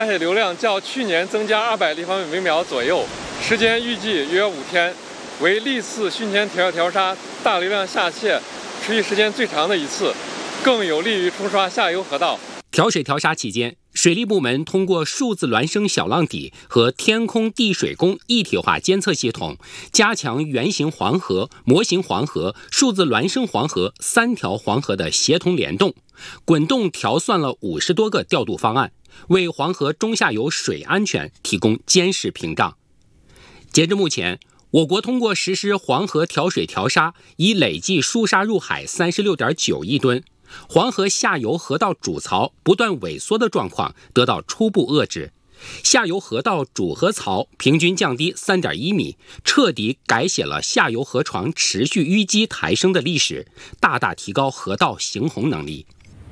下水流量较去年增加200立方米每秒左右，时间预计约5天，为历次汛前调沙大流量下泄持续时间最长的一次，更有利于冲刷下游河道。 调水调沙期间，水利部门通过数字孪生小浪底和天空地水工一体化监测系统，加强原型黄河、模型黄河、数字孪生黄河3条黄河的协同联动，滚动调算了50多个调度方案，为黄河中下游水安全提供监视屏障。截至目前，我国通过实施黄河调水调沙，已累计输沙入海36.9亿吨。黄河下游河道主槽不断萎缩的状况得到初步遏制，下游河道主河槽平均降低3.1米，彻底改写了下游河床持续淤积抬升的历史，大大提高河道行洪能力。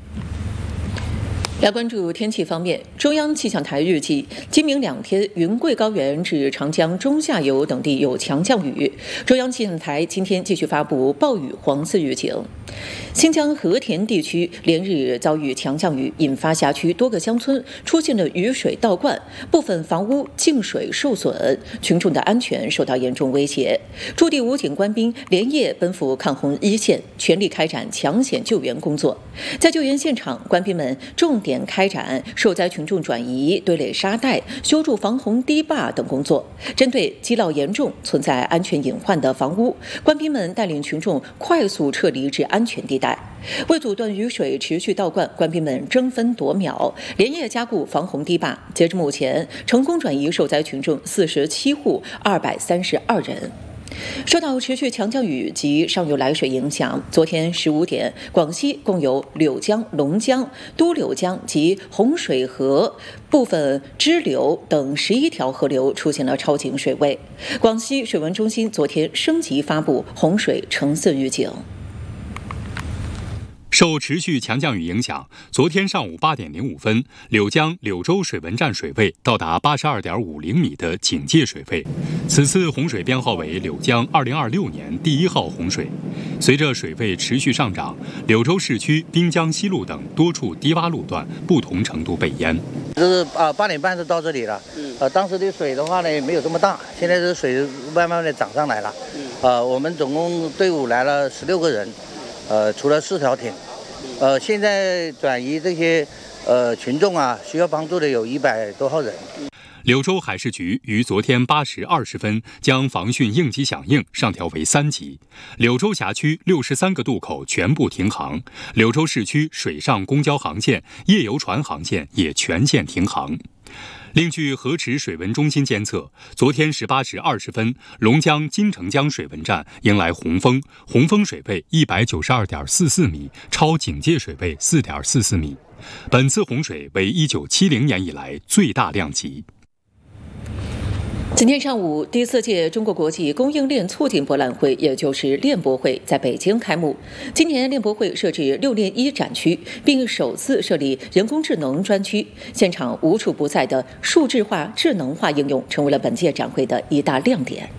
来关注天气方面，中央气象台预计，今明2天，云贵高原至长江中下游等地有强降雨。中央气象台今天继续发布暴雨黄色预警。新疆和田地区连日遭遇强降雨，引发辖区多个乡村出现了雨水倒灌，部分房屋进水受损，群众的安全受到严重威胁。驻地武警官兵连夜奔赴抗洪一线，全力开展抢险救援工作。在救援现场，官兵们重点开展受灾群众转移、堆垒沙袋、修筑防洪堤坝等工作。针对积涝严重、存在安全隐患的房屋，官兵们带领群众快速撤离至安全地带。为阻断雨水持续倒灌，官兵们争分夺秒，连夜加固防洪堤坝。截至目前，成功转移受灾群众47户232人。受到持续强降雨及上游来水影响，昨天15点，广西共有柳江、龙江、都柳江及洪水河部分支流等11条河流出现了超警水位。广西水文中心昨天升级发布洪水橙色预警。 受持续强降雨影响，昨天上午8点05分，柳江柳州水文站水位到达82.50米的警戒水位。此次洪水编号为柳江2026年第1号洪水。随着水位持续上涨，柳州市区滨江西路等多处低洼路段不同程度被淹。 这是8点半就到这里了。当时的水的话呢没有这么大，现在这水慢慢的涨上来了。我们总共队伍来了16个人，除了4条艇。现在转移这些群众啊，需要帮助的有100多号人。 柳州海事局于昨天8时20分将防汛应急响应上调为3级，柳州辖区63个渡口全部停航，柳州市区水上公交航线、夜游船航线也全线停航。另据河池水文中心监测，昨天18时20分，龙江金城江水文站迎来洪峰，洪峰水位192.44米，超警戒水位4.44米。本次洪水为1970年以来最大量级。 今天上午，第4届中国国际供应链促进博览会，也就是链博会在北京开幕。今年链博会设置6链1展区，并首次设立人工智能专区。现场无处不在的数字化、智能化应用，成为了本届展会的一大亮点。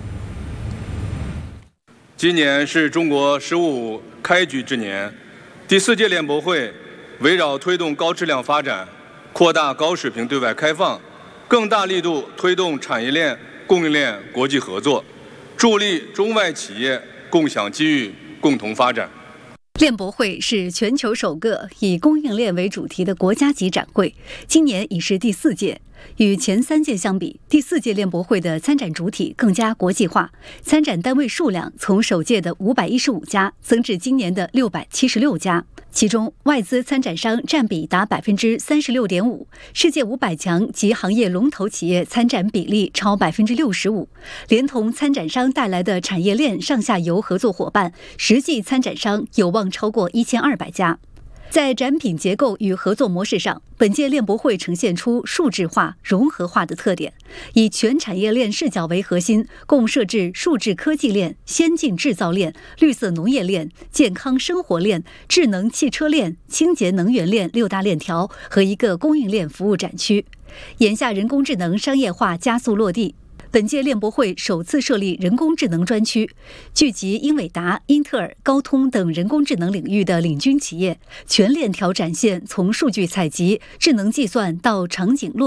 今年是中国“十五”开局之年，第4届链博会围绕推动高质量发展、扩大高水平对外开放，更大力度推动产业链、供应链国际合作，助力中外企业共享机遇、共同发展。 链博会是全球首个以供应链为主题的国家级展会，今年已是第4届。与前3届相比，第4届链博会的参展主体更加国际化，参展单位数量从首届的515家增至今年的676家。其中，外资参展商占比达36.5%，世界500强及行业龙头企业参展比例超65%，连同参展商带来的产业链上下游合作伙伴，实际参展商有望超过1200家。在展品结构与合作模式上，本届链博会呈现出数字化、融合化的特点，以全产业链视角为核心，共设置数字科技链、先进制造链、绿色农业链、健康生活链、智能汽车链、清洁能源链6大链条和1个供应链服务展区。眼下人工智能商业化加速落地， 本届链博会首次设立人工智能专区，聚集英伟达、英特尔、高通等人工智能领域的领军企业，全链条展现从数据采集、智能计算到场景落